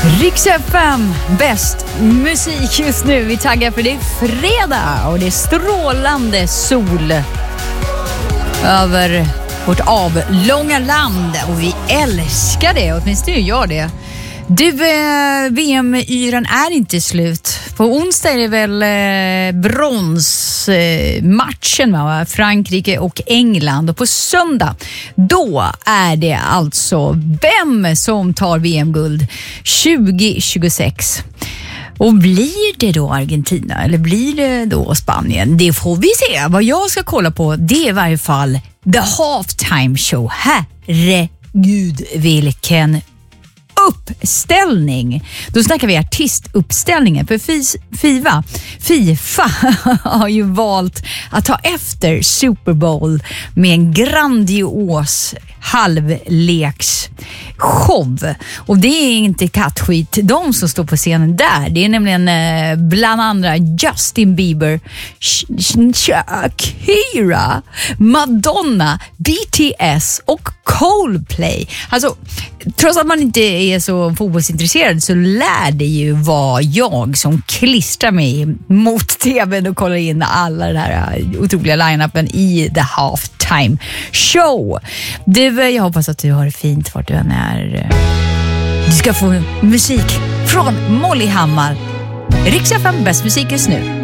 Rix FM, bäst musik just nu. Vi taggar för det är fredag och det är strålande sol över vårt avlånga land och vi älskar det, åtminstone gör det. Du, VM-yran är inte slut. På onsdag är det väl bronsmatchen, va? Frankrike och England. Och på söndag, då är det alltså vem som tar VM-guld 2026. Och blir det då Argentina eller blir det då Spanien? Det får vi se. Vad jag ska kolla på, det är i varje fall The Halftime Show. Herregud, vilken uppställning. Då snackar vi artistuppställningen, för FIFA har ju valt att ta efter Super Bowl med en grandios halvleksshow. Och det är inte kattskit de som står på scenen där. Det är nämligen bland andra Justin Bieber, Shakira, Madonna, BTS och Coldplay. Alltså, trots att man inte är så fotbollsintresserad så lär det ju vara jag som klistrar mig mot tvn och kollar in alla den här otroliga line-upen i The Halftime Show. Jag hoppas att du har det fint vart du än är. Du ska få musik från Molly Hammar. Rix FM, bäst musik just nu.